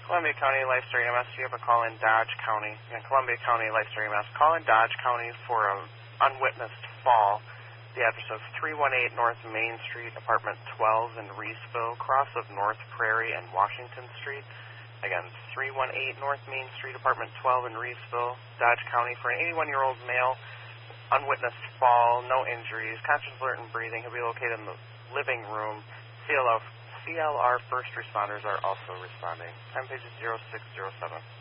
Columbia County Lifestory MS, you have a call in Dodge County. And Columbia County Lifestory MS, call in Dodge County for an unwitnessed fall. The address of 318 North Main Street, apartment 12 in Reesville, cross of North Prairie and Washington Street. Again, 318 North Main Street, apartment 12 in Reesville, Dodge County, for an 81-year-old male, unwitnessed fall, no injuries, conscious, alert, and breathing. He'll be located in the living room. CLR first responders are also responding. Time page is 0607.